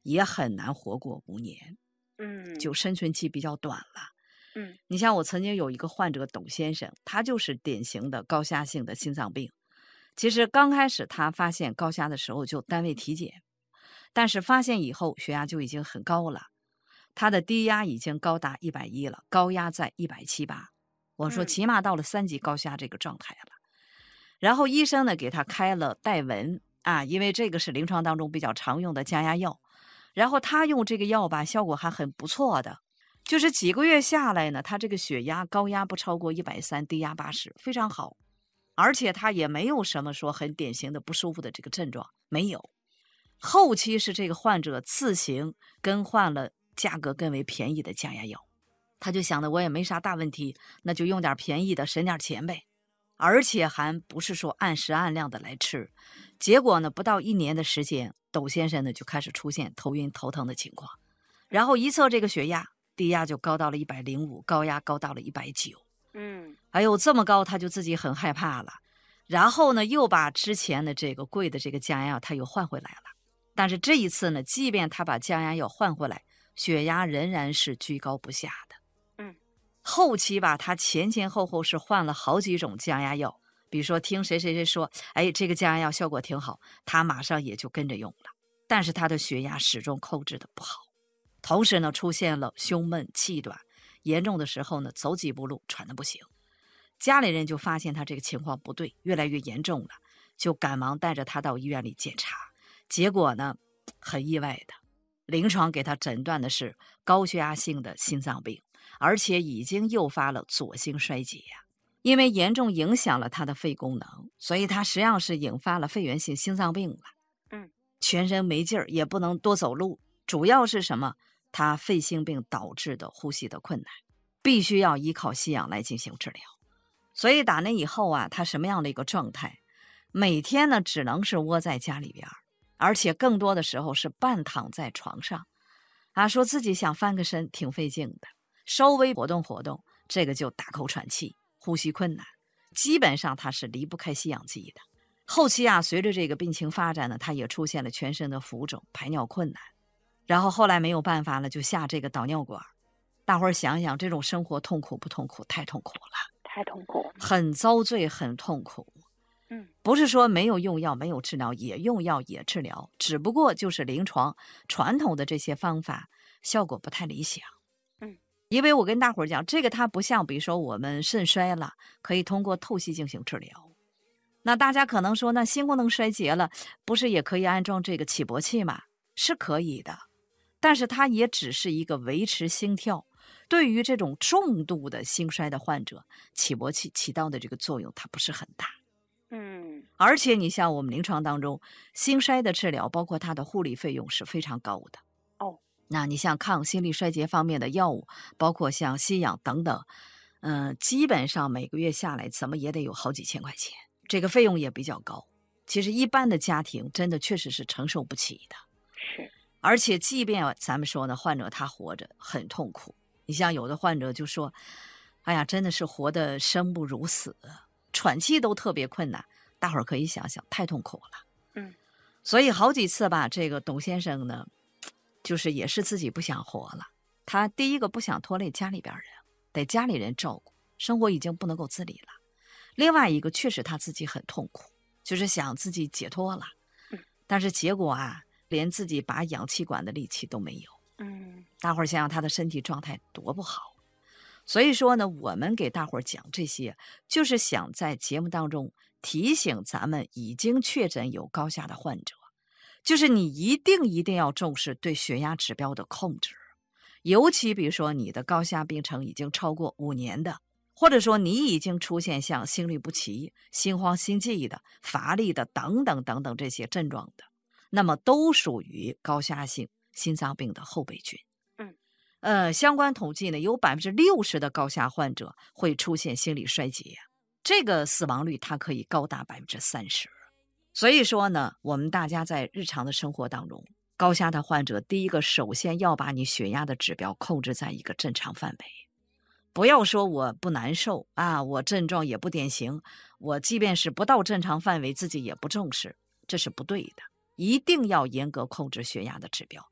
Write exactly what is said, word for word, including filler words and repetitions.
也很难活过五年， 嗯， 就生存期比较短了。 嗯你像我曾经有一个患者董先生，他就是典型的高压性的心脏病。其实刚开始他发现高压的时候就单位体检，但是发现以后血压就已经很高了，他的低压已经高达一百一了，高压在一百七八。我说嗯起码到了三级高压这个状态了。然后医生呢给他开了代文啊，因为这个是临床当中比较常用的降压药。然后他用这个药吧，效果还很不错的，就是几个月下来呢，他这个血压高压不超过一百三，低压八十，非常好。而且他也没有什么说很典型的不舒服的这个症状，没有。后期是这个患者自行更换了价格更为便宜的降压药，他就想的我也没啥大问题，那就用点便宜的省点钱呗，而且还不是说按时按量的来吃。结果呢，不到一年的时间，董先生呢就开始出现头晕头疼的情况，然后一测这个血压，低压就高到了一百零五，高压高到了一百九。 嗯哎呦，这么高，他就自己很害怕了。然后呢，又把之前的这个贵的这个降压药他又换回来了。但是这一次呢，即便他把降压药换回来，血压仍然是居高不下的。 嗯后期吧，他前前后后是换了好几种降压药，比如说听谁谁谁说，哎，这个降压药效果挺好，他马上也就跟着用了。但是他的血压始终控制的不好，同时呢，出现了胸闷气短，严重的时候呢，走几步路喘得不行。家里人就发现他这个情况不对，越来越严重了，就赶忙带着他到医院里检查。结果呢，很意外的，临床给他诊断的是高血压性的心脏病，而且已经诱发了左心衰竭呀、啊。因为严重影响了他的肺功能，所以他实际上是引发了肺源性心脏病了。 嗯， 全身没劲儿，也不能多走路，主要是什么？他肺性病导致的呼吸的困难，必须要依靠吸氧来进行治疗。所以打那以后啊，他什么样的一个状态？每天呢，只能是窝在家里边，而且更多的时候是半躺在床上，啊，说自己想翻个身挺费劲的，稍微活动活动，这个就大口喘气，呼吸困难，基本上他是离不开吸氧机的。后期啊，随着这个病情发展呢，他也出现了全身的浮肿、排尿困难，然后后来没有办法了，就下这个导尿管。大伙儿想想，这种生活痛苦不痛苦？太痛苦了。 太痛苦了， 很遭罪，很痛苦。 嗯， 不是说没有用药，没有治疗，也用药也治疗，只不过就是临床传统的这些方法效果不太理想。 嗯， 因为我跟大伙儿讲，这个它不像比如说我们肾衰了，可以通过透析进行治疗。那大家可能说，那心功能衰竭了，不是也可以安装这个起搏器吗？是可以的，但是它也只是一个维持心跳。对于这种重度的心衰的患者，起搏器起到的这个作用它不是很大。 嗯， 而且你像我们临床当中，心衰的治疗包括它的护理费用是非常高的。 哦， 那你像抗心力衰竭方面的药物，包括像吸氧等等，嗯、呃，基本上每个月下来怎么也得有好几千块钱，这个费用也比较高。其实一般的家庭真的确实是承受不起的。 是， 而且即便咱们说呢，患者他活着很痛苦。你像有的患者就说，哎呀，真的是活得生不如死，喘气都特别困难。大伙儿可以想想，太痛苦了。 嗯， 所以好几次吧，这个董先生呢，就是也是自己不想活了。他第一个不想拖累家里边人，得家里人照顾，生活已经不能够自理了。另外一个，确实他自己很痛苦，就是想自己解脱了，但是结果啊，连自己拔氧气管的力气都没有。 嗯， 大伙儿想想他的身体状态多不好。所以说呢，我们给大伙儿讲这些，就是想在节目当中提醒咱们已经确诊有高压的患者，就是你一定一定要重视对血压指标的控制。尤其比如说你的高压病程已经超过五年的，或者说你已经出现像心律不齐、心慌心悸的、乏力的等等等等这些症状的，那么都属于高压性心脏病的后备军。 嗯， 呃，相关统计呢，有百分之六十的高压患者会出现心理衰竭，这个死亡率它可以高达百分之三十。所以说呢，我们大家在日常的生活当中，高压的患者，第一个首先要把你血压的指标控制在一个正常范围，不要说我不难受啊，我症状也不典型，我即便是不到正常范围，自己也不重视，这是不对的。一定要严格控制血压的指标，